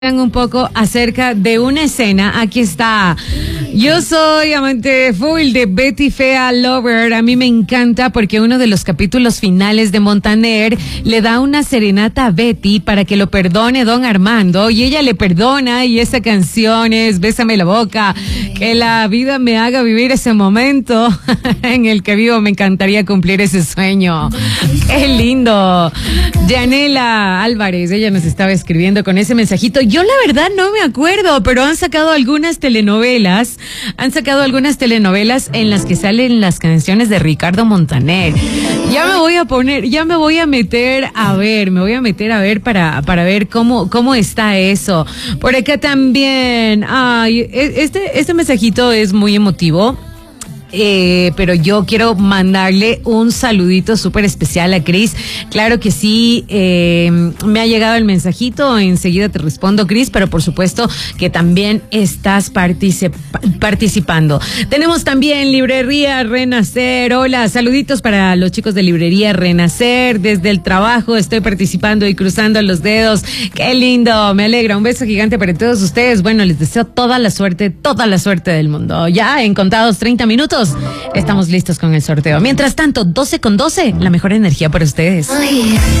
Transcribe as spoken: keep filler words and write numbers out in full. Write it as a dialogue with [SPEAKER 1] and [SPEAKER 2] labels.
[SPEAKER 1] un poco acerca de una escena. Aquí está. Yo soy amante full de Betty Fea Lover. A mí me encanta porque uno de los capítulos finales de Montaner le da una serenata a Betty para que lo perdone don Armando, y ella le perdona, y esa canción es Bésame la boca, que la vida me haga vivir ese momento en el que vivo. Me encantaría cumplir ese sueño. ¡Qué lindo! Yanela Álvarez, ella nos estaba escribiendo con ese mensajito. Yo la verdad no me acuerdo, pero han sacado algunas telenovelas, han sacado algunas telenovelas en las que salen las canciones de Ricardo Montaner. Ya me voy a poner, ya me voy a meter a ver, me voy a meter a ver para, para ver cómo, cómo está eso. Por acá también, ay, este, este mensajito es muy emotivo. Eh, pero yo quiero mandarle un saludito súper especial a Cris. Claro que sí, eh, me ha llegado el mensajito, enseguida te respondo, Cris, pero por supuesto que también estás particip- participando. Tenemos también Librería Renacer. Hola, saluditos para los chicos de Librería Renacer. Desde el trabajo estoy participando y cruzando los dedos. Qué lindo, me alegra. Un beso gigante para todos ustedes. Bueno, les deseo toda la suerte, toda la suerte del mundo. Ya en contados treinta minutos estamos listos con el sorteo. Mientras tanto, doce con doce, la mejor energía para ustedes. Ay.